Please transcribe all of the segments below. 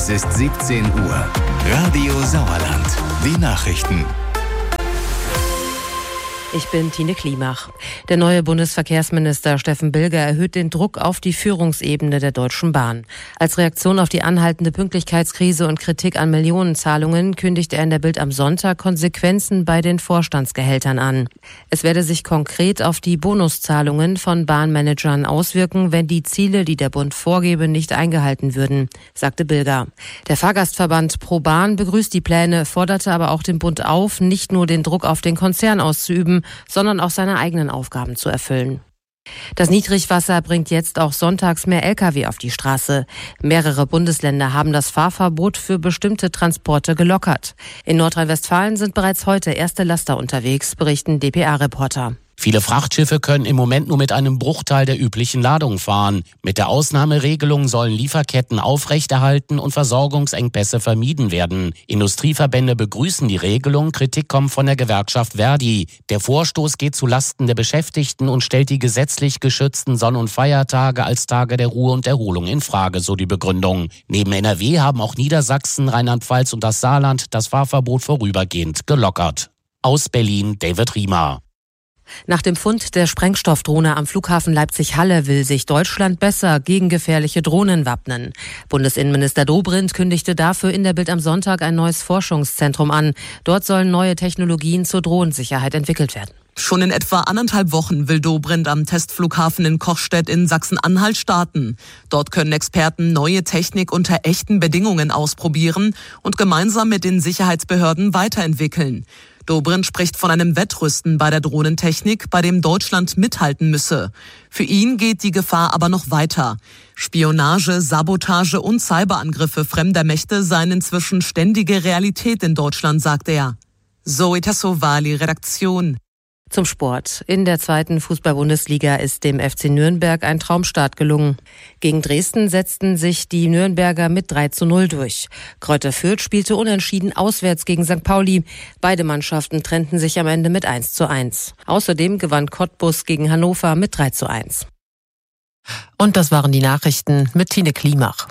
Es ist 17 Uhr. Radio Sauerland. Die Nachrichten. Ich bin Tine Klimach. Der neue Bundesverkehrsminister Steffen Bilger erhöht den Druck auf die Führungsebene der Deutschen Bahn. Als Reaktion auf die anhaltende Pünktlichkeitskrise und Kritik an Millionenzahlungen kündigt er in der Bild am Sonntag Konsequenzen bei den Vorstandsgehältern an. Es werde sich konkret auf die Bonuszahlungen von Bahnmanagern auswirken, wenn die Ziele, die der Bund vorgebe, nicht eingehalten würden, sagte Bilger. Der Fahrgastverband ProBahn begrüßt die Pläne, forderte aber auch den Bund auf, nicht nur den Druck auf den Konzern auszuüben, sondern auch seine eigenen Aufgaben zu erfüllen. Das Niedrigwasser bringt jetzt auch sonntags mehr Lkw auf die Straße. Mehrere Bundesländer haben das Fahrverbot für bestimmte Transporte gelockert. In Nordrhein-Westfalen sind bereits heute erste Laster unterwegs, berichten dpa-Reporter. Viele Frachtschiffe können im Moment nur mit einem Bruchteil der üblichen Ladung fahren. Mit der Ausnahmeregelung sollen Lieferketten aufrechterhalten und Versorgungsengpässe vermieden werden. Industrieverbände begrüßen die Regelung, Kritik kommt von der Gewerkschaft Verdi. Der Vorstoß geht zu Lasten der Beschäftigten und stellt die gesetzlich geschützten Sonn- und Feiertage als Tage der Ruhe und Erholung in Frage, so die Begründung. Neben NRW haben auch Niedersachsen, Rheinland-Pfalz und das Saarland das Fahrverbot vorübergehend gelockert. Aus Berlin, David Riemer. Nach dem Fund der Sprengstoffdrohne am Flughafen Leipzig-Halle will sich Deutschland besser gegen gefährliche Drohnen wappnen. Bundesinnenminister Dobrindt kündigte dafür in der Bild am Sonntag ein neues Forschungszentrum an. Dort sollen neue Technologien zur Drohnensicherheit entwickelt werden. Schon in etwa 1,5 Wochen will Dobrindt am Testflughafen in Kochstedt in Sachsen-Anhalt starten. Dort können Experten neue Technik unter echten Bedingungen ausprobieren und gemeinsam mit den Sicherheitsbehörden weiterentwickeln. Dobrindt spricht von einem Wettrüsten bei der Drohnentechnik, bei dem Deutschland mithalten müsse. Für ihn geht die Gefahr aber noch weiter. Spionage, Sabotage und Cyberangriffe fremder Mächte seien inzwischen ständige Realität in Deutschland, sagt er. Zoe Tassovali, Redaktion. Zum Sport. In der 2. Fußball-Bundesliga ist dem FC Nürnberg ein Traumstart gelungen. Gegen Dresden setzten sich die Nürnberger mit 3:0 durch. Greuther Fürth spielte unentschieden auswärts gegen St. Pauli. Beide Mannschaften trennten sich am Ende mit 1:1. Außerdem gewann Cottbus gegen Hannover mit 3:1. Und das waren die Nachrichten mit Tine Klimach.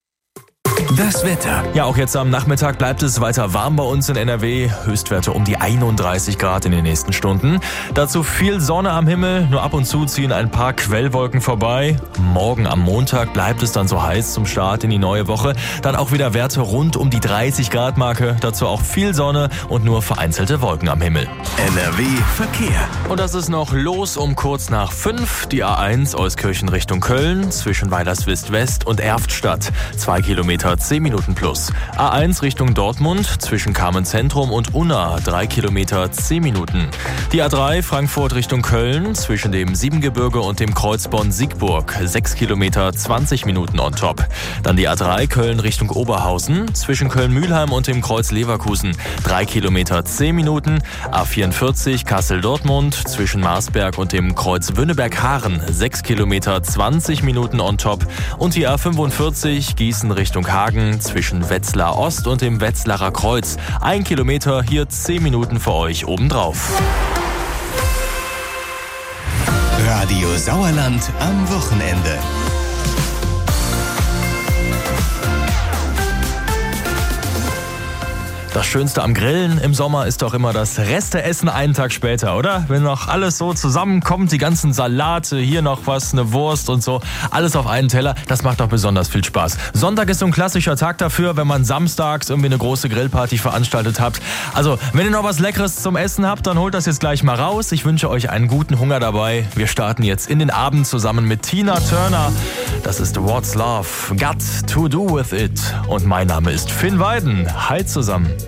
Das Wetter. Ja, auch jetzt am Nachmittag bleibt es weiter warm bei uns in NRW. Höchstwerte um die 31 Grad in den nächsten Stunden. Dazu viel Sonne am Himmel. Nur ab und zu ziehen ein paar Quellwolken vorbei. Morgen am Montag bleibt es dann so heiß zum Start in die neue Woche. Dann auch wieder Werte rund um die 30 Grad Marke. Dazu auch viel Sonne und nur vereinzelte Wolken am Himmel. NRW Verkehr. Und das ist noch los um kurz nach 5. Die A1 Euskirchen Richtung Köln zwischen Weilerswist West und Erftstadt. 2 Kilometer 10 Minuten plus. A1 Richtung Dortmund zwischen Kamen Zentrum und Unna 3 Kilometer 10 Minuten. Die A3 Frankfurt Richtung Köln zwischen dem Siebengebirge und dem Kreuz Bonn-Siegburg 6 Kilometer 20 Minuten on top. Dann die A3 Köln Richtung Oberhausen zwischen Köln-Mühlheim und dem Kreuz Leverkusen 3 Kilometer 10 Minuten. A44 Kassel-Dortmund zwischen Marsberg und dem Kreuz Wünneberg-Haaren 6 Kilometer 20 Minuten on top. Und die A45 Gießen Richtung Hagen zwischen Wetzlar Ost und dem Wetzlarer Kreuz. 1 Kilometer, hier 10 Minuten für euch obendrauf. Radio Sauerland am Wochenende. Das Schönste am Grillen im Sommer ist doch immer das Resteessen einen Tag später, oder? Wenn noch alles so zusammenkommt, die ganzen Salate, hier noch was, eine Wurst und so, alles auf einen Teller, das macht doch besonders viel Spaß. Sonntag ist so ein klassischer Tag dafür, wenn man samstags irgendwie eine große Grillparty veranstaltet hat. Also, wenn ihr noch was Leckeres zum Essen habt, dann holt das jetzt gleich mal raus. Ich wünsche euch einen guten Hunger dabei. Wir starten jetzt in den Abend zusammen mit Tina Turner. Das ist What's Love, Got to Do With It. Und mein Name ist Finn Weiden. Hi zusammen.